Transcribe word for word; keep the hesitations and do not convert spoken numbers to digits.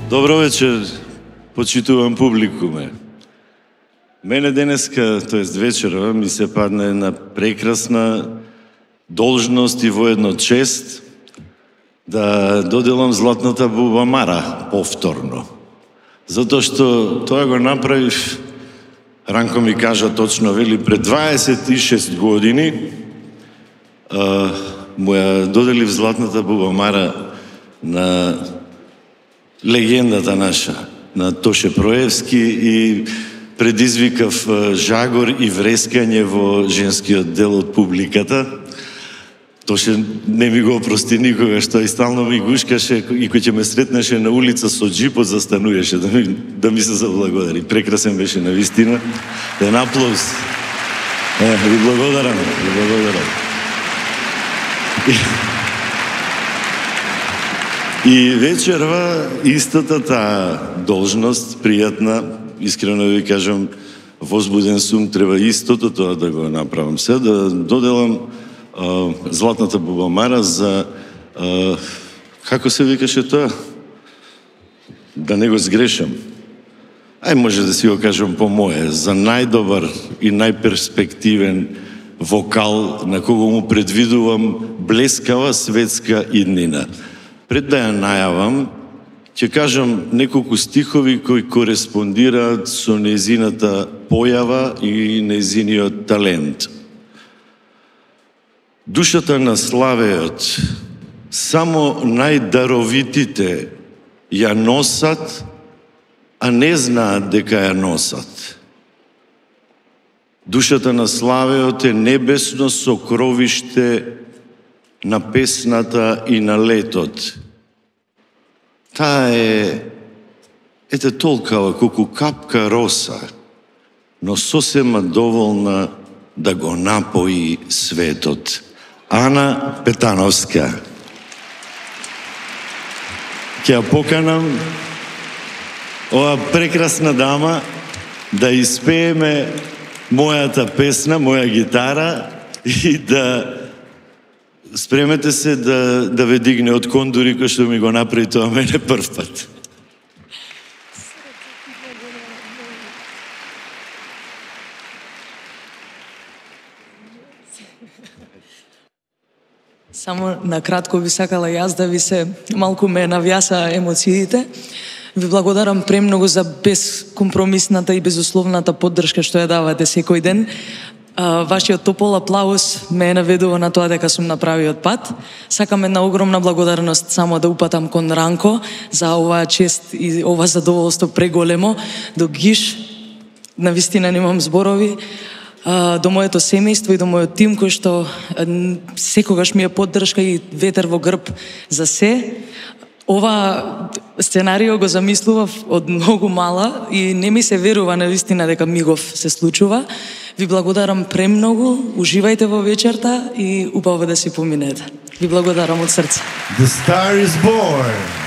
Добро вечер, почитувам публикуме. Мене денеска, тоест вечера, ми се падна една прекрасна должност и воедно чест да доделам Златната бубамара повторно. Затоа што тоа го направив, Ранко ми кажа точно, вели, пред дваесет и шест години а, му ја доделив Златната бубамара на легендата наша, на Тоше Проевски, и предизвикав жагор и врескање во женскиот дел од публиката. Тоше не ми го опрости никога, што и стално ми гушкаше, и кој ќе ме сретнеше на улица со джипот застануваше да ми, да ми се заблагодари. Прекрасен беше навистина. Ден аплауз. Е, ви благодарам, ви благодарам. И, и вечерва истата таа должност, пријатна, искрено ви кажам, возбуден сум, треба истото тоа да го направам се, да доделам Uh, Златната бубамара за, uh, како се викаше тоа? Да не го сгрешам. Ај, може да си го кажам по мое, за најдобар и најперспективен вокал, на кого му предвидувам блескава светска иднина. Пред да ја најавам, ќе кажам неколку стихови кои кореспондираат со нејзината појава и нејзиниот талент. Душата на славеот само најдаровитите ја носат, а не знаат дека ја носат. Душата на славеот е небесно сокровиште на песната и на летот. Таа е, ете толкава колку капка роса, но сосема доволна да го напои светот. Ана Петановска. Ќе ја поканам ова прекрасна дама да испееме мојата песна, моја гитара, и да спремете се да, да ве дигне од кондури, кој што ми го направи тоа мене прв пат. Само накратко би сакала јас да ви се малку ме навјаса емоциите. Ви благодарам премногу за безкомпромисната и безусловната поддршка што ја давате секој ден. Вашиот топол аплауз ме наведува на тоа дека сум на правиот пат. Сакам една огромна благодарност само да упатам кон Ранко за оваа чест и ова задоволство преголемо. До Гиш, навистина немам зборови. До моето семејство и до мојот тим, кој што секогаш ми е поддршка и ветер во грб за се. Ова сценарио го замислував од многу мала и не ми се верува навистина дека мигов се случува. Ви благодарам премногу, уживајте во вечерта и убаво да си поминете. Ви благодарам од срце. The star is born.